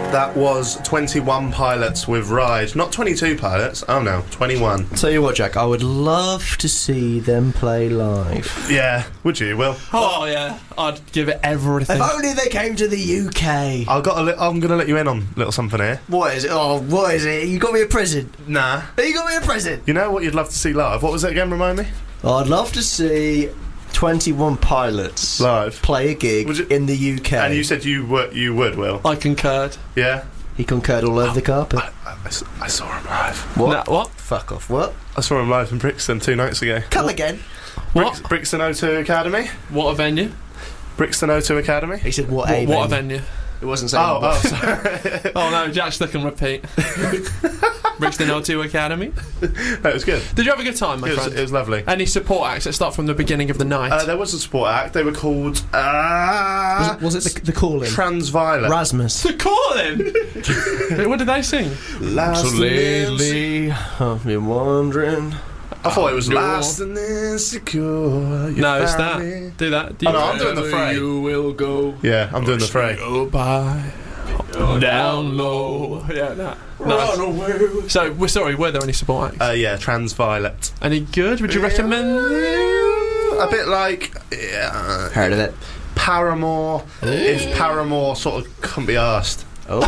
That was 21 Pilots with Ride. Not 22 Pilots. Oh no, 21. Tell you what, Jack, I would love to see them play live. Yeah, would you, Will? Oh yeah, I'd give it everything. If only they came to the UK. I'm going to let you in on a little something here. What is it? Oh, what is it? You got me a present. Nah. You got me a present. You know what you'd love to see live? What was it again, remind me? I'd love to see 21 Pilots Live. play a gig in the UK. And you said you would, Will. I concurred. Yeah? He concurred all over the carpet. I saw him live. What? No, what? Fuck off. What? I saw him live in Brixton 2 nights ago. Come again. What? Brixton O2 Academy. What a venue? Brixton O2 Academy. He said, what a venue? It wasn't saying. Oh, sorry. Oh no, Jack stuck and repeat. Brixton O2 Academy. That was good. Did you have a good time, my friend? It was lovely. Any support acts that start from the beginning of the night? There was a support act. They were called... was it the Calling? Transviolet. Rasmus. The Calling? What did they sing? So lately, I've been wondering. I thought it was Last and Insecure. No, it's that. Do that. No, I'm doing the fray. You will go. Yeah, I'm doing the fray. Go by. Down low. Yeah, that. Nice. Run away. So, we're sorry, were there any support acts? Yeah, Transviolet. Any good? Would you recommend? A bit like... Heard of it. Paramore. If Paramore sort of couldn't be arsed. Oh.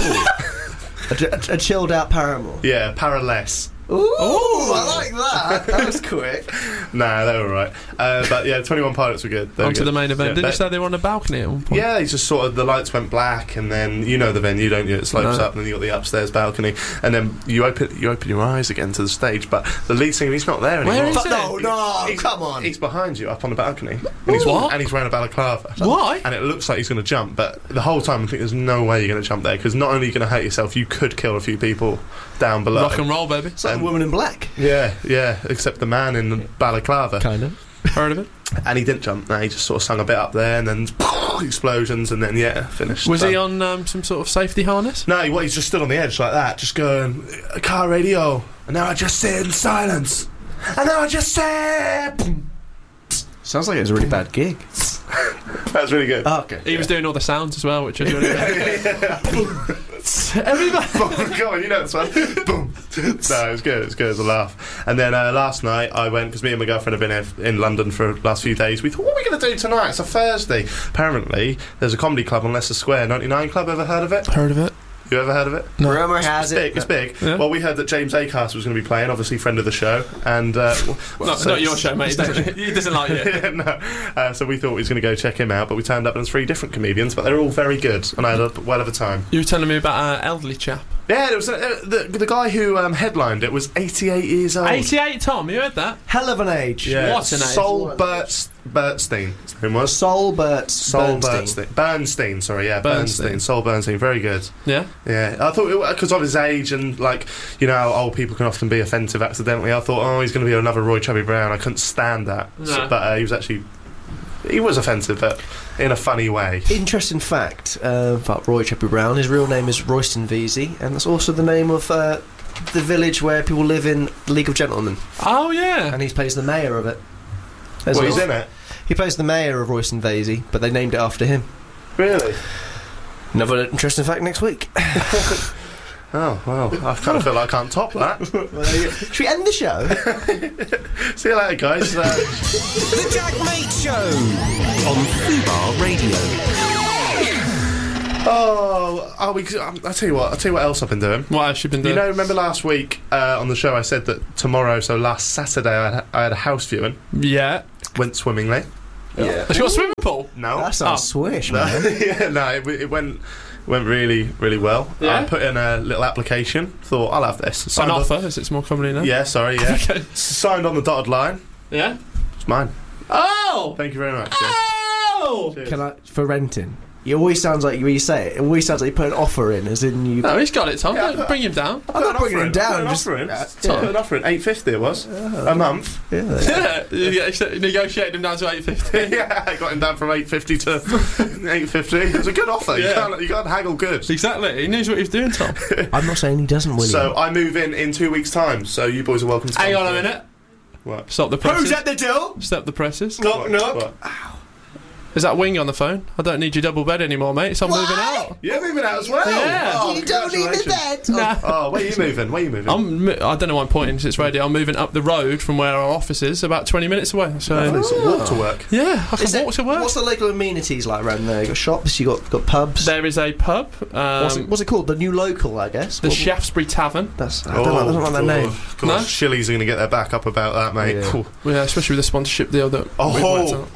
a chilled out Paramore. Yeah, Paraless. Ooh, I like that. That was quick. Nah, they were alright. But yeah, 21 Pilots were good. On to the main event. Yeah, Didn't you say they were on a balcony at one point? Yeah, it's just sort of the lights went black, and then you know the venue, don't you? It slopes up, and then you got the upstairs balcony, and then you open your eyes again to the stage. But the lead singer, he's not there anymore. Where is he? No, come on. He's behind you, up on the balcony. And he's wearing a balaclava. Why? And it looks like he's going to jump, but the whole time I think there's no way you're going to jump there, because not only are you going to hurt yourself, you could kill a few people down below. Rock and roll, baby. It's like the Woman in Black. Yeah, except the man in the balaclava. Kind of. Heard of it? And he didn't jump. No, he just sort of sung a bit up there, and then explosions, and then finished. Was he on some sort of safety harness? No, he's just stood on the edge like that, just going, car radio, and now I just sit in silence, and now I just say, boom. Sounds like it was a really bad gig. That was really good. Oh, okay. He was doing all the sounds as well, which was really good. Everybody, go on, you know this one. Boom. No, it was good. It was good. It was a laugh. And then last night I went, because me and my girlfriend have been in London for the last few days. We thought, what are we going to do tonight? It's a Thursday. Apparently, there's a comedy club on Leicester Square, 99 Club. Ever heard of it? Heard of it. You ever heard of it? No. Rumour has it. It's big. Yeah. Well, we heard that James Acaster was going to be playing, obviously friend of the show, and not your show, mate. He doesn't like you. No. So we thought we was going to go check him out, but we turned up and there's 3 different comedians, but they're all very good, and I had a well of a time. You were telling me about an elderly chap. Yeah, it was the guy who headlined it was 88 years old. 88, Tom. You heard that? Hell of an age. Yeah. What an age. Sol Bernstein. His name was Sol Bernstein. Bernstein. Sorry, yeah, Bernstein. Sol Bernstein. Very good. Yeah. Yeah. I thought because of his age and like how old people can often be offensive accidentally. I thought, he's going to be another Roy Chubby Brown. I couldn't stand that. No. So, but he was offensive, but in a funny way. Interesting fact about Roy Chubby Brown. His real name is Royston Vesey, and that's also the name of the village where people live in the League of Gentlemen. Oh yeah. And he plays the mayor of it. He's in it. He plays the mayor of Royston Vesey, but they named it after him. Really? Another interesting fact next week. Oh, well, I kind of feel like I can't top that. Should we end the show? See you later, guys. The Jack Mate Show on Fubar Radio. I'll tell you what else I've been doing. What else you been doing? Remember last week on the show I said that tomorrow, so last Saturday, I had a house viewing. Yeah. Went swimmingly. Yeah. Has she got a swimming pool? No. That sounds swish, man. It went really, really well. Yeah? I put in a little application. Thought, I'll have this. An offer, as it's more commonly known. Yeah, sorry, yeah. Okay. Signed on the dotted line. Yeah? It's mine. Oh! Thank you very much. Oh! Cheers. Can I, for renting? It always sounds like, when you say it always sounds like you put an offer in, as in you... No, he's got it, Tom. Yeah, Don't bring him down. I'm not bringing him down. Put an offer in. $8.50 it was. A month. Yeah. Yeah, negotiated him down to $8.50. Yeah, I got him down from $8.50 to $8.50. It was a good offer. Yeah. You can't haggle good. Exactly. He knows what he was doing, Tom. I'm not saying he doesn't, William. So I move in 2 weeks' time. So you boys are welcome to. Hang come on a through. minute. What? Stop the presses. Who's at the door? Stop the presses. Knock, knock. What? Is that Wing on the phone? I don't need your double bed anymore, mate, so I'm moving out. You're moving out as well. Yeah. Oh, You don't need the congratulations. bed. Nah. Oh, where are you moving? I don't know why I'm pointing since it's radio. I'm moving up the road from where our office is, about 20 minutes away. So Lovely, so walk to work. yeah, I Is can it- walk to work. What's the local amenities like around there? You got shops, you got pubs. There is a pub, What's it called? The New Local, I guess. the Shaftesbury Tavern. That's I don't like that name. Of No? course, Shilly's are going to get their back up about that, mate. Yeah. Cool. Yeah, especially with the sponsorship deal that we've worked on.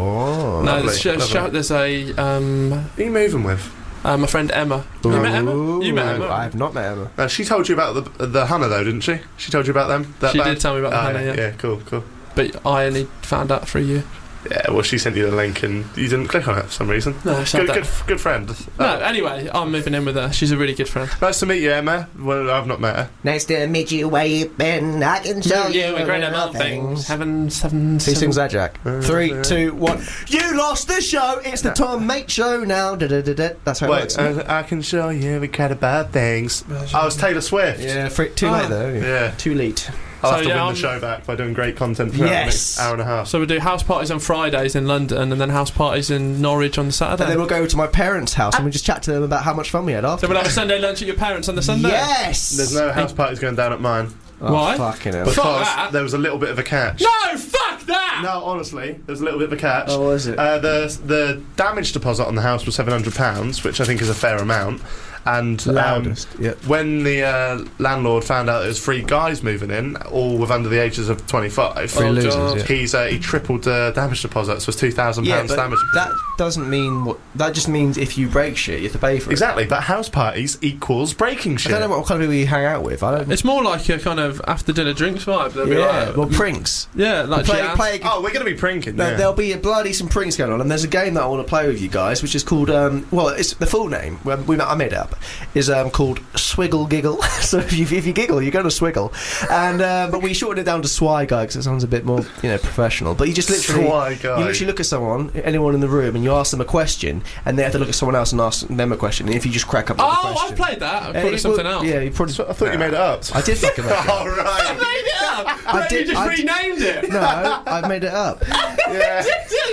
Oh. No, Lovely, there's a Who are you moving with? my friend Emma. You met Emma? You met Emma? I have not met Emma. She told you about the Hannah, though, didn't she? She told you about them? That She band? did tell me about the Ah, Hannah, yeah. Yeah, cool. But I only found out through you. Yeah, well, she sent you the link and you didn't click on it for some reason. No, Good friend. No, anyway, I'm moving in with her. She's a really good friend. Nice to meet you, Emma. Well, I've not met her. Nice to meet you. Where you been? I can show you a great amount of things. Heaven, seven. Who sings that, Jack? 3, 2, 1. You lost the show. It's the Tom Mate Show now. Da-da-da-da. That's how it works. I can show you incredible things. I was Taylor Swift. Yeah, too late though. Yeah. Too late. I'll So, have to yeah, win the show back by doing great content for the Yes. next hour and a half. So we do house parties on Fridays in London, and then house parties in Norwich on the Saturday. And then we'll go to my parents' house and we'll just chat to them about how much fun we had after. So we'll have a Sunday lunch at your parents on the Sunday. Yes. There's no house parties going down at mine Oh, Why? Fucking hell. Fuck because that. there was a little bit of a catch. No, fuck that. No, honestly, there's a little bit of a catch. Oh, was it? The damage deposit on the house was £700, which I think is a fair amount. And Loudest. Yep. when the landlord found out there was 3 guys moving in, all with under the ages of 25, Three losers, yeah. he tripled the damage deposit, so it's £2,000 Yeah, but damage. that doesn't mean what. That just means if you break shit, you have to pay for it. Exactly, but house parties equals breaking shit. I don't know what kind of people you hang out with. I don't. It's more like a kind of after dinner drinks vibe. They'll be Yeah, like, well, prinks. yeah, like jazz. Play a Oh, we're going to be prinking. No, yeah. there'll be bloody some prinks going on, and there's a game that I want to play with you guys, which is called well, it's the full name. I made it up. Is called Swiggle Giggle. So if you giggle, you go to Swiggle, and but we shortened it down to Swy Guy because it sounds a bit more professional. But you just literally Swy Guy. you literally look at someone, anyone in the room, and you ask them a question, and they have to look at someone else and ask them a question. And if you just crack up with the Oh, question, I've played that. I've put something else. Yeah, you probably. I thought you made it up. I did fucking make it Oh, up. I right. made it up. I No, did- you just I did- renamed it. No, I made it up. Yeah.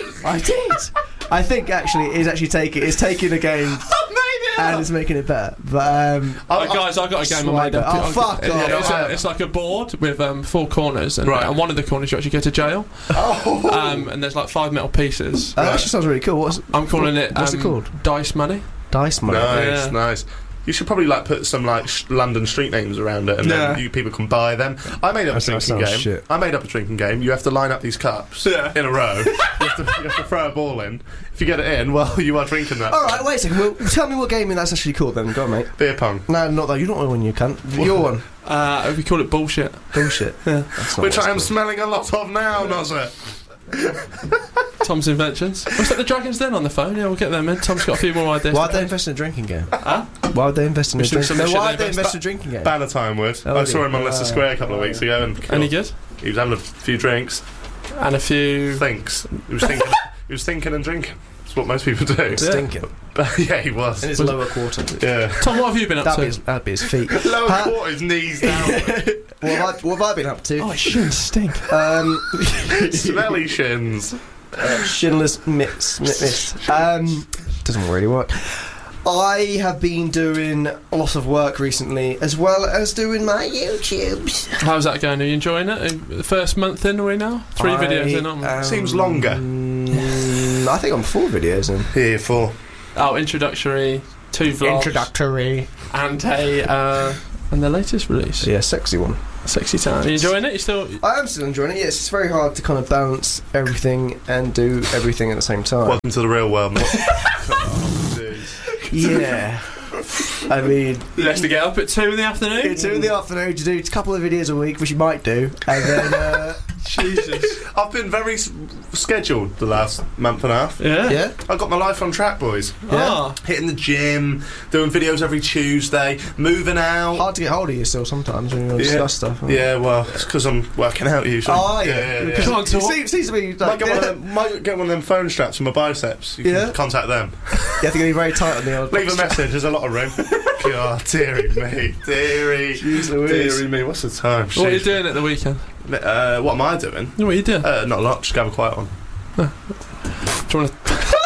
I did. I think actually it's taking a game I made it and up. it's making it better. But Guys, I've got a game I made up. Oh, fuck Yeah, off. it's like a board with 4 corners, and Right. on one of the corners you actually go to jail. Oh. And there's like 5 metal pieces. That actually sounds really cool. I'm calling it. What's it called? Dice money. Dice money. Nice, Yeah. nice. You should probably put some London street names around it, and then people can buy them. I made up a That drinking sounds game. shit. I made up a drinking game. You have to line up these cups in a row. you have to throw a ball in. If you get it in, well, you are drinking that. All right, wait a second. Well, tell me what game that's actually called then. Go on, mate. Beer pong. No, not that. You're not the one, you cunt. Your one. We call it bullshit. Bullshit. Yeah. That's not Which what I am it's smelling a lot of now, Nozzer. Tom's inventions. Was that the Dragons Den on the phone? Yeah, we'll get them in. Tom's got a few more ideas. called. Why'd they invest in a drinking game? Huh? Why would they invest in a We should drinking have game? some Why shit would they they invest in a drinking game? Banner time would. Oh, I saw him on yeah. Leicester Square a couple of weeks ago, and Any good? he was having a few drinks. And a few. Thinks. He was thinking. He was thinking and drinking. That's what most people do. Stinking. Yeah, he was. In his lower quarter. Yeah. Tom, what have you been up to? That'd be his feet. Lower Huh? quarters, knees down. What have I been up to? Oh, it shouldn't stink. Smelly shins. Schindler's List. Doesn't really work. I have been doing a lot of work recently, as well as doing my YouTubes. How's that going? Are you enjoying it? The first month in, are we now? 3 videos in, aren't we? Seems longer. I think I'm 4 videos in. Here, 4. Oh, introductory, 2 vlogs, Introductory. and and the latest release. Yeah, sexy one. Sexy Time. Are you enjoying it? You still? I am still enjoying it. Yes, it's very hard to kind of balance everything and do everything at the same time. Welcome to the real world, mate. Oh, dude. Yeah. I mean, You have to get up at 2 in the afternoon. it's 2 in the afternoon to do a couple of videos a week, which you might do, and then Jesus. I've been very scheduled the last month and a half. Yeah. yeah, I got my life on track, boys. Ah. Hitting the gym, doing videos every Tuesday, moving out. hard to get hold of you still sometimes when you want to discuss stuff. Yeah, well, it's because I'm working out usually. Oh, yeah. Because Can't talk. it seems to be Might like, get, might get one of them phone straps for my biceps. You can Yeah. contact them. you have to be very tight on the old. Leave a message, there's a lot of room. God, dearie me. Dearie. Jeez Louise. Dearie me, what's the time? What are you Sheesh. doing at the weekend? What am I doing? What are you doing? Not a lot, just have a quiet one. Do you want to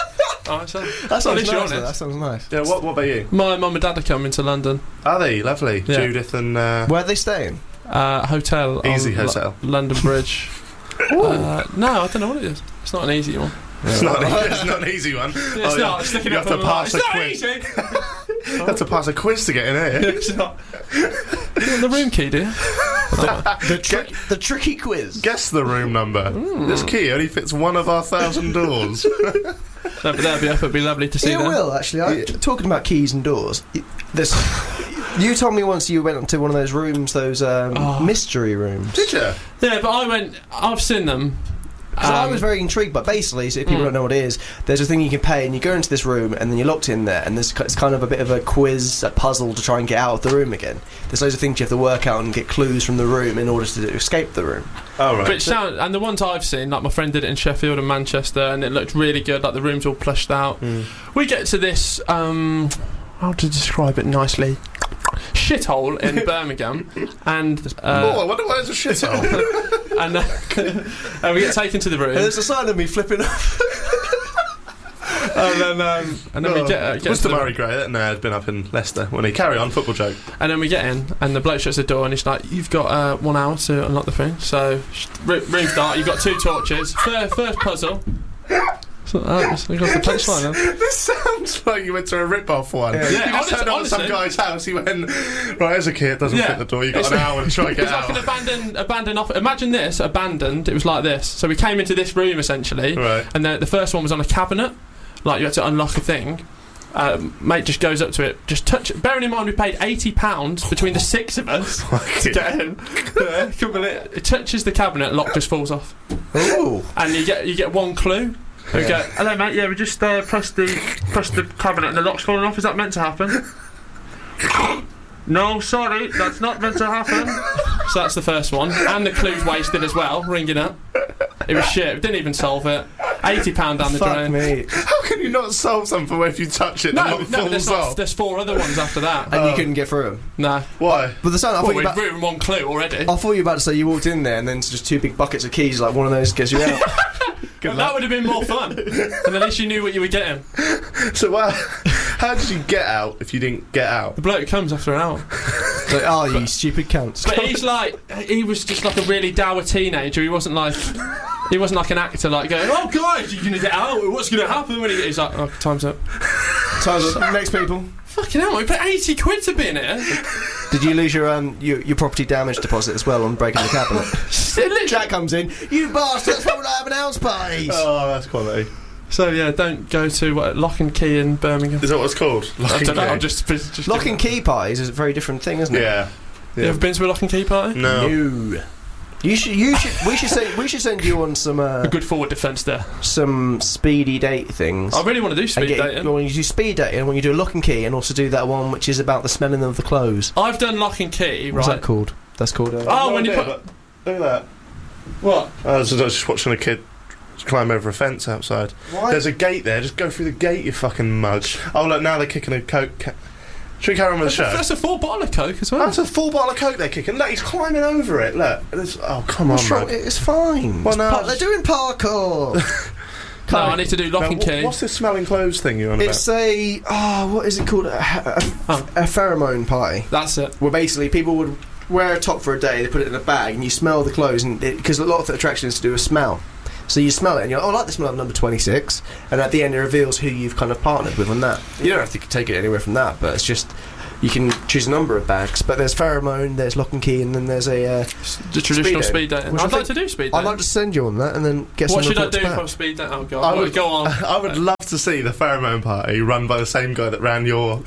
Alright, so That at sounds least you're nice. honest. That sounds nice. Yeah, what about you? My mum and dad are coming to London. Are they? Lovely. Yeah. Judith and... Where are they staying? Hotel. Easy on hotel. London Bridge. No, I don't know what it is. It's not an easy one. It's not an easy one. It's not. It's you have to pass a quiz. easy. You have to pass a quiz to get in here. It's not. You want the room key, do you? The tricky quiz. Guess the room number. This key only fits one of our 1,000 doors. No, but that'd be up. It'd be lovely to see It them. will, actually. Talking about keys and doors, this... You told me once you went to one of those rooms, those mystery rooms. Did you? Yeah, but I've seen them. 'Cause I was very intrigued, but basically, so if people don't know what it is, there's a thing you can pay, and you go into this room, and then you're locked in there, and it's kind of a bit of a quiz, a puzzle to try and get out of the room again. There's loads of things you have to work out and get clues from the room in order to escape the room. Oh, right. But it sound, and the ones I've seen, like my friend did it in Sheffield and Manchester, and it looked really good. Like the rooms all plushed out. We get to this. How to describe it nicely? Shithole in Birmingham, and I wonder why it's a shithole. and we get taken to the room. And there's a sign of me flipping off. and then we get Mr. to the Murray Gray, that nerd's been up in Leicester. When he carry on, football joke. And then we get in, and the bloke shuts the door, and he's like, "You've got 1 hour to unlock the thing." So room's dark. You've got 2 torches. First puzzle. So, we got the punchline then. This sounds like you went to a rip-off one. Yeah. You just turned up at some guy's house. He went, right, as a kid, doesn't fit the door. You got an hour to try and get it's out. It's like an abandoned office. Imagine this, abandoned. It was like this. So we came into this room essentially, Right. and the first one was on a cabinet. Like you had to unlock a thing. Mate just goes up to it, just touch it. Bearing in mind we paid £80 between the 6 of us to get in. It touches the cabinet, lock just falls off. Ooh. And you get 1 clue. We go, hello mate, yeah, we just pressed the cabinet and the lock's fallen off. Is that meant to happen? No, sorry, that's not meant to happen. So that's the first one. And the clue's wasted as well, ringing up. It was shit, we didn't even solve it. £80 down the Fuck drain. me. How can you not solve something where if you touch it, the lock falls off? There's 4 other ones after that. And you couldn't get through them. No. Why? But the sound, I Well, thought you we've about... written 1 clue already. I thought you were about to say you walked in there and then it's just 2 big buckets of keys, like one of those gets you out. Well, that would have been more fun. And at least you knew what you were getting. So how did you get out if you didn't get out? The bloke comes after an hour. Like, oh, you stupid cunts. But he was just like a really dour teenager. He wasn't like an actor, like going, "Oh guys, you're gonna get out. What's gonna happen?" When he's like, "Oh, time's up." Time's up. Next people. Fucking hell, we paid £80 to be in here. Did you lose your property damage deposit as well on breaking the cabinet? Jack comes in. You bastards! Why would I have an house party? Oh, that's quality. So yeah, don't go to Lock and Key in Birmingham. Is that what it's called? I don't know. I'm just Lock and key parties is a very different thing, isn't it? Yeah. You ever been to a Lock and Key party? No. We should send you on some A good forward defence there. some speedy date things. I really want to do speed dating. When you do speed dating, when you do lock and key, and also do that one which is about the smelling of the clothes. I've done Lock and Key, right? What's that called? That's called. Oh, when you put Look at that. what? I was just watching a kid climb over a fence outside. Why? There's a gate there. Just go through the gate, you fucking mug. Oh, look, now they're kicking a Coke. Should we carry on with the show? That's a 4 bottle of Coke as well. That's a full bottle of Coke they're kicking. Look, he's climbing over it. Look. Oh, come on, What's wrong? man. It's fine. Well, no, they're doing parkour. No, I need to do Lock and Key. What's this smelling clothes thing you're on It's a what is it called? A pheromone party. That's it. Where basically people would wear a top for a day, they put it in a bag, and you smell the clothes, and because a lot of the attraction is to do a smell. So you smell it, and you're like, oh, I like the smell of number 26, and at the end it reveals who you've kind of partnered with on that. You don't have to take it anywhere from that, but it's just you can choose a number of bags. But there's pheromone, there's lock and key, and then there's a The traditional speed speed dating. Which I I'd like think- to do speed I'd dating. like to send you on that, and then get What some should I reports do if back. I'm speed dating? Oh god, go on. I would love to see the pheromone party run by the same guy that ran your.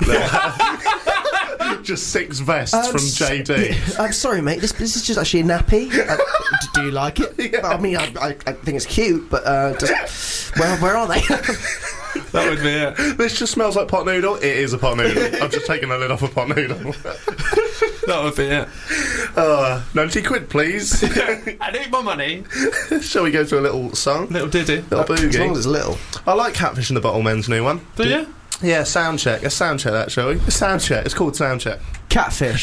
Just 6 vests from JD. I'm sorry, mate. This is just actually a nappy. Do you like it? Yeah. Well, I mean, I think it's cute, but where are they? That would be it. This just smells like pot noodle. It is a pot noodle. I've just taken the lid off a pot noodle. That would be it. £90, please. I need my money. Shall we go to a little song? Little ditty. Little As long as boogie. it's little. I like Catfish in the Bottle Men's new one. Do you? Yeah, sound check. Let's sound check that, shall we? Sound check. It's called sound check. Catfish.